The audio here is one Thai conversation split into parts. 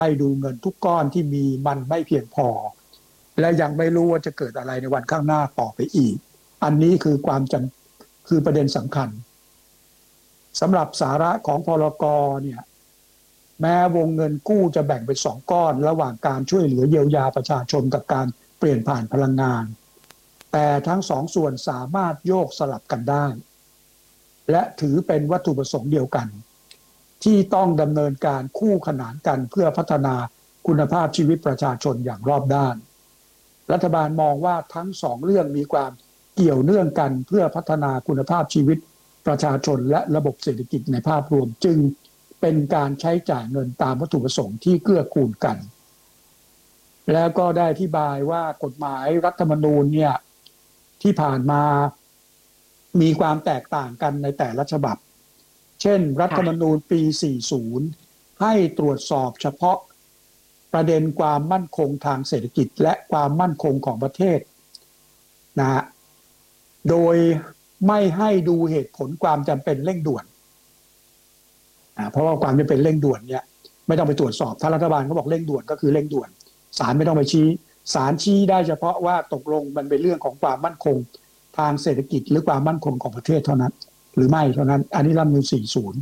ให้ดูเงินทุกก้อนที่มีมันไม่เพียงพอและยังไม่รู้ว่าจะเกิดอะไรในวันข้างหน้าต่อไปอีกอันนี้คือคือประเด็นสำคัญสำหรับสาระของพรกเนี่ยแม้วงเงินกู้จะแบ่งเป็น2 ก้อน ระหว่างการช่วยเหลือเยียวยาประชาชนกับการเปลี่ยนผ่านพลังงานแต่ทั้ง2 ส่วนสามารถโยกสลับกันได้และถือเป็นวัตถุประสงค์เดียวกันที่ต้องดำเนินการคู่ขนานกันเพื่อพัฒนาคุณภาพชีวิตประชาชนอย่างรอบด้านรัฐบาลมองว่าทั้ง2 เรื่องมีความเกี่ยวเนื่องกันเพื่อพัฒนาคุณภาพชีวิตประชาชนและระบบเศรษฐกิจในภาพรวมจึงเป็นการใช้จ่ายเงินตามวัตถุประสงค์ที่เกื้อกูลกันแล้วก็ได้อธิบายว่ากฎหมายรัฐธรรมนูญเนี่ยที่ผ่านมามีความแตกต่างกันในแต่ละฉบับเช่นรัฐธรรมนูญปี 40 ให้ตรวจสอบเฉพาะประเด็นความมั่นคงทางเศรษฐกิจและความมั่นคงของประเทศนะโดยไม่ให้ดูเหตุผลความจำเป็นเร่งด่วนเพราะว่าความจำเป็นเร่งด่วนเนี่ยไม่ต้องไปตรวจสอบถ้ารัฐบาลเขาบอกเร่งด่วนก็คือเร่งด่วนศาลไม่ต้องไปชี้ศาลชี้ได้เฉพาะว่าตกลงมันเป็นเรื่องของความมั่นคงทางเศรษฐกิจหรือความมั่นคงของประเทศเท่านั้นหรือไม่เท่านั้นอันนี้รัฐธรรมนูญ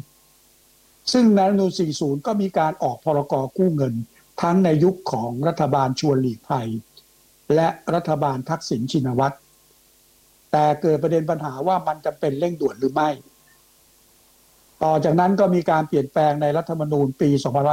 40 ซึ่งในรัฐธรรมนูญ 40 ก็มีการออกพรกกู้เงินทั้งในยุคของรัฐบาลชวนหลีกภัยและรัฐบาลทักษิณชินวัตรแต่เกิดประเด็นปัญหาว่ามันจะเป็นเร่งด่วนหรือไม่ต่อจากนั้นก็มีการเปลี่ยนแปลงในรัฐธรรมนูญปี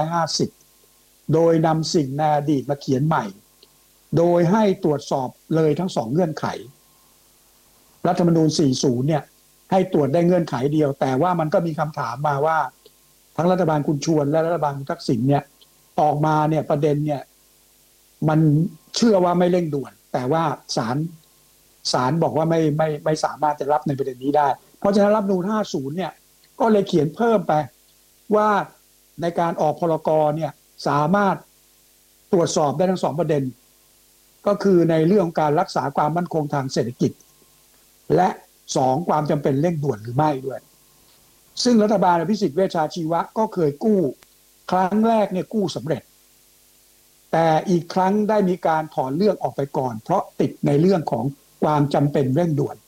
2550 โดยนำสิ่งในอดีตมาเขียนใหม่โดยให้ตรวจสอบเลยทั้ง2 เงื่อนไขรัฐธรรมนูญ 40 เนี่ยให้ตรวจได้เงื่อนไขเดียวแต่ว่ามันก็มีคำถามมาว่าทั้งรัฐบาลคุณชวนและรัฐบาลคุณทักษิณเนี่ยออกมาเนี่ยประเด็นเนี่ยมันเชื่อว่าไม่เร่งด่วนแต่ว่าศาลบอกว่าไม่สามารถจะรับในประเด็นนี้ได้เพราะฉะนั้นรัฐธรรมนูญ 50 เนี่ยก็เลยเขียนเพิ่มไปว่าในการออกพรกเนี่ยสามารถตรวจสอบได้ทั้ง2 ประเด็นก็คือในเรื่องการรักษาความมั่นคงทางเศรษฐกิจและ2ความจำเป็นเร่งด่วนหรือไม่ด้วยซึ่งรัฐบาลอภิสิทธิ์เวชชาชีวะก็เคยกู้ครั้งแรกเนี่ยกู้สำเร็จแต่อีกครั้งได้มีการถอนเรื่องออกไปก่อนเพราะติดในเรื่องของความจำเป็นเร่งด่วน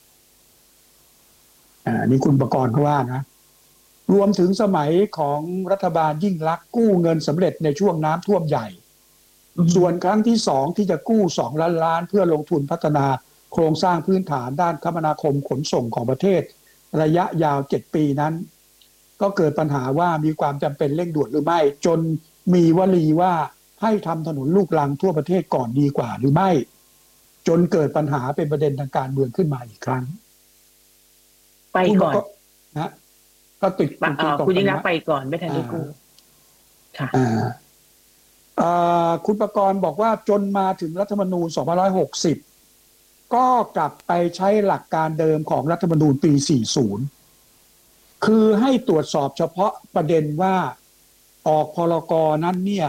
นี่คุณประกรณ์เขาว่านะรวมถึงสมัยของรัฐบาลยิ่งลักษณ์กู้เงินสำเร็จในช่วงน้ำท่วมใหญ่ส่วนครั้งที่2ที่จะกู้2 ล้านล้านเพื่อลงทุนพัฒนาโครงสร้างพื้นฐานด้านคมนาคมขนส่งของประเทศระยะยาว7 ปีนั้นก็เกิดปัญหาว่ามีความจำเป็นเร่งด่วนหรือไม่จนมีวลีว่าให้ทำถนนลูกรังทั่วประเทศก่อนดีกว่าหรือไม่จนเกิดปัญหาเป็นประเด็นทางการเมืองขึ้นมาอีกครั้งไปก่อนนะก็ติดคุณยิ่งรักไปก่อนไม่ทันได้กู้ค่ะคุณประกรณ์บอกว่าจนมาถึงรัฐธรรมนูญ 2560 ก็กลับไปใช้หลักการเดิมของรัฐธรรมนูญปี 40 คือให้ตรวจสอบเฉพาะประเด็นว่าออกพรกนั้นเนี่ย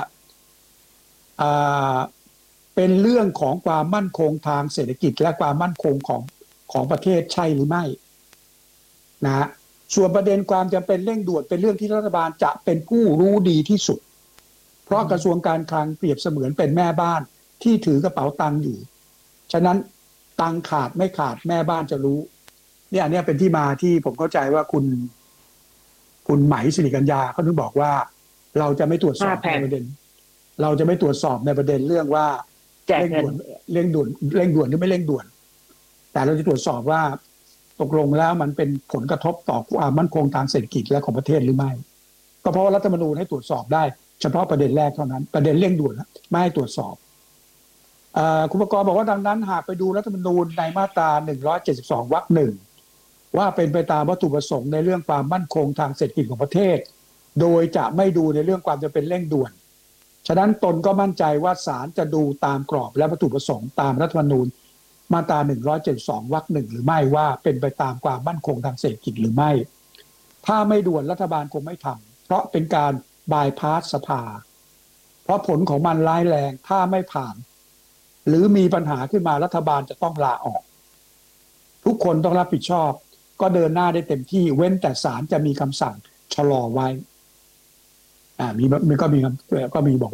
เป็นเรื่องของความมั่นคงทางเศรษฐกิจและความมั่นคงของประเทศใช่หรือไม่นะส่วนประเด็นความจำเป็นเร่งด่วนเป็นเรื่องที่รัฐบาลจะเป็นผู้รู้ดีที่สุดเพราะกระทรวงการคลังเปรียบเสมือนเป็นแม่บ้านที่ถือกระเป๋าตังค์อยู่ฉะนั้นตังค์ขาดไม่ขาดแม่บ้านจะรู้เนี่ยอันนี้เป็นที่มาที่ผมเข้าใจว่าคุณไหมสิริกัญญาเขาถึงบอกว่าเราจะไม่ตรวจสอบในประเด็นเราจะไม่ตรวจสอบในประเด็นเรื่องว่าเร่งด่วนหรือไม่เร่งด่วนแต่เราจะตรวจสอบว่าตกลงแล้วมันเป็นผลกระทบต่อความมั่นคงทางเศรษฐกิจและของประเทศหรือไม่ก็เพราะว่ารัฐธรรมนูญให้ตรวจสอบได้เฉพาะประเด็นแรกเท่านั้นประเด็นเร่งด่วนไม่ให้ตรวจสอบคุณประกรณ์บอกว่าดังนั้นหากไปดูรัฐธรรมนูญในมาตรา 172 วรรค 1ว่าเป็นไปตามวัตถุประสงค์ในเรื่องความมั่นคงทางเศรษฐกิจของประเทศโดยจะไม่ดูในเรื่องความจำเป็นเร่งด่วนฉะนั้นตนก็มั่นใจว่าศาลจะดูตามกรอบและวัตถุประสงค์ตามรัฐธรรมนูญมาตรา 172 วรรค 1หรือไม่ว่าเป็นไปตามความมั่นคงทางเศรษฐกิจหรือไม่ถ้าไม่ด่วนรัฐบาลคงไม่ทำเพราะเป็นการบายพาสสภาเพราะผลของมันร้ายแรงถ้าไม่ผ่านหรือมีปัญหาขึ้นมารัฐบาลจะต้องลาออกทุกคนต้องรับผิดชอบก็เดินหน้าได้เต็มที่เว้นแต่ศาลจะมีคำสั่งชะลอไว้มีก็มีบอก